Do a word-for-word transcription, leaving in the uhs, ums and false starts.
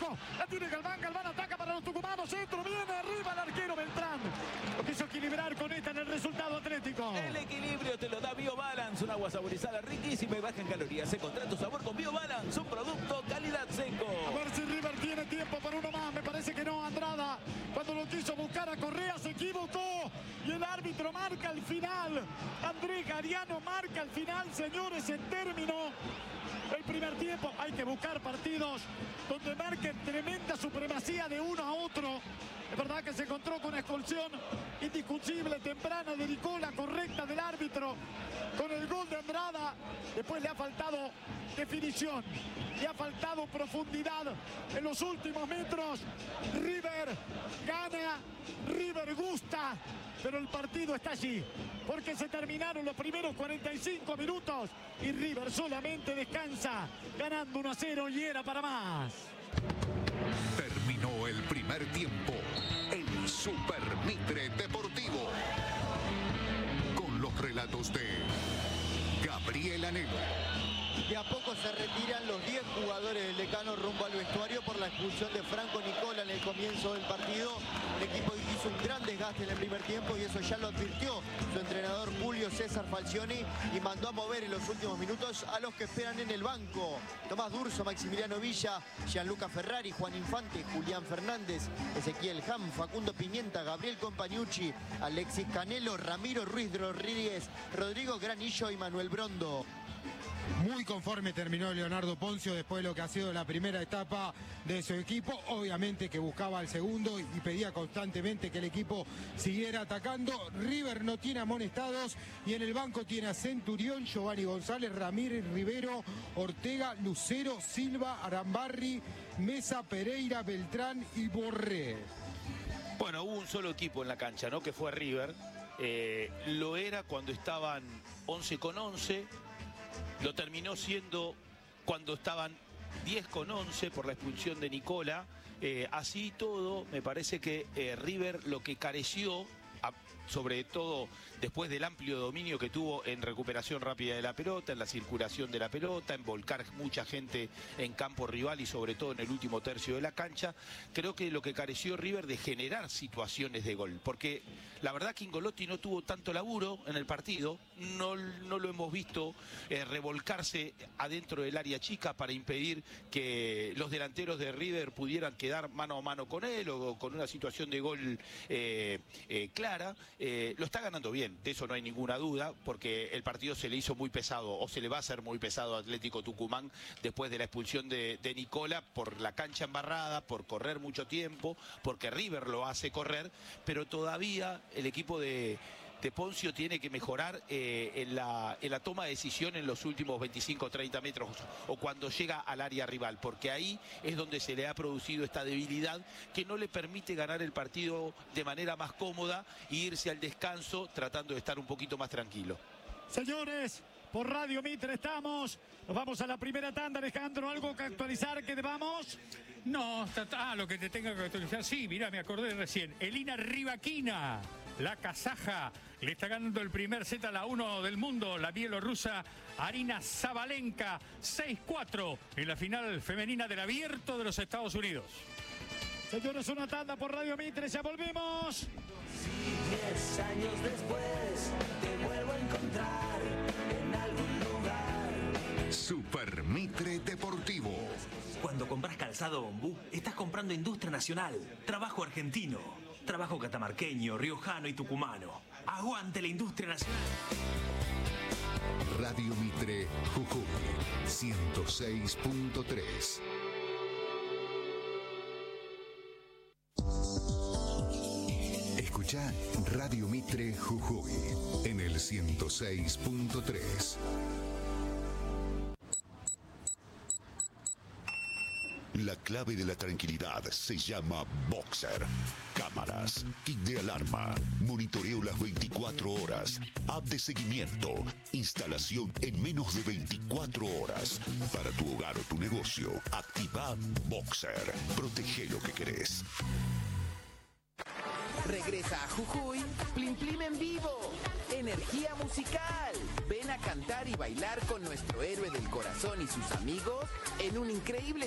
centro. La tiene Galván. Galván ataca para los tucumanos. Centro. Viene arriba el arquero Beltrán. Lo quiso equilibrar con esta en el resultado atlético. El equilibrio te lo da BioBalance. Un agua saborizada riquísima y baja en calorías. Encontrá tu sabor con BioBalance. Un producto calidad Senco. A ver si River tiene tiempo para uno más. Me parece que no. Andrada, cuando lo quiso buscar a Correa, se equivocó. Y el árbitro marca el final. Andrés Gariano marca el final, señores, en término el primer tiempo. Hay que buscar partidos donde marquen tremenda supremacía de uno a otro. Es verdad que se encontró con una expulsión indiscutible temprana de Nicola, correcta del árbitro, con el gol de Andrada. Después le ha faltado definición, le ha faltado profundidad en los últimos metros. River gana, River gusta, pero el partido está allí, porque se terminaron los primeros cuarenta y cinco minutos y River solamente descansa, ganando uno a cero y era para más. Terminó el primer tiempo en Super Mitre Deportivo, con los relatos de Gabriel Anelo. De a poco se retiran los diez jugadores del Decano rumbo al vestuario por la expulsión de Franco Nicola en el comienzo del partido. El equipo hizo un gran desgaste en el primer tiempo y eso ya lo advirtió su entrenador Julio César Falcioni y mandó a mover en los últimos minutos a los que esperan en el banco. Tomás Durso, Maximiliano Villa, Gianluca Ferrari, Juan Infante, Julián Fernández, Ezequiel Ham, Facundo Pimienta, Gabriel Compañucci, Alexis Canelo, Ramiro Ruiz Rodríguez, Rodrigo Granillo y Manuel Brondo. Muy conforme terminó Leonardo Poncio después de lo que ha sido la primera etapa de su equipo. Obviamente que buscaba el segundo y pedía constantemente que el equipo siguiera atacando. River no tiene amonestados y en el banco tiene a Centurión, Giovanni González, Ramírez, Rivero, Ortega, Lucero, Silva, Arambarri, Mesa, Pereira, Beltrán y Borré. Bueno, hubo un solo equipo en la cancha, ¿no? Que fue River. Eh, lo era cuando estaban once con once. Lo terminó siendo cuando estaban diez con once por la expulsión de Nicola. Eh, así todo, me parece que eh, River lo que careció, a, sobre todo después del amplio dominio que tuvo en recuperación rápida de la pelota, en la circulación de la pelota, en volcar mucha gente en campo rival y sobre todo en el último tercio de la cancha, creo que lo que careció River de generar situaciones de gol, porque la verdad que Ingolotti no tuvo tanto laburo en el partido, no, no lo hemos visto eh, revolcarse adentro del área chica para impedir que los delanteros de River pudieran quedar mano a mano con él o con una situación de gol eh, eh, clara. Eh, lo está ganando bien, de eso no hay ninguna duda, porque el partido se le hizo muy pesado, o se le va a hacer muy pesado a Atlético Tucumán después de la expulsión de, de Nicola, por la cancha embarrada, por correr mucho tiempo, porque River lo hace correr, pero todavía el equipo de... de Poncio tiene que mejorar eh, en, la, en la toma de decisión en los últimos veinticinco o treinta metros o cuando llega al área rival, porque ahí es donde se le ha producido esta debilidad que no le permite ganar el partido de manera más cómoda e irse al descanso tratando de estar un poquito más tranquilo. Señores, por Radio Mitre estamos. Nos vamos a la primera tanda. Alejandro, ¿algo que actualizar que debamos? No, ah, lo que te tenga que actualizar. Sí, mira, me acordé recién. Elina Rivaquina, la kazaja, le está ganando el primer set a la uno del mundo, la bielorrusa Arina Zabalenka, seis cuatro en la final femenina del Abierto de los Estados Unidos. Señores, una tanda por Radio Mitre, ya volvemos. Si diez años después te vuelvo a encontrar en algún lugar. Super Mitre Deportivo. Cuando compras calzado Ombú, estás comprando industria nacional, trabajo argentino, trabajo catamarqueño, riojano y tucumano. ¡Aguante la industria nacional! Radio Mitre Jujuy ciento seis punto tres. Escucha Radio Mitre Jujuy en el ciento seis punto tres. La clave de la tranquilidad se llama Boxer. Cámaras, kit de alarma, monitoreo las veinticuatro horas, app de seguimiento, instalación en menos de veinticuatro horas. Para tu hogar o tu negocio, activa Boxer. Protege lo que querés. Regresa a Jujuy, Plim Plim en vivo. Energía musical. Ven a cantar y bailar con nuestro héroe del corazón y sus amigos en un increíble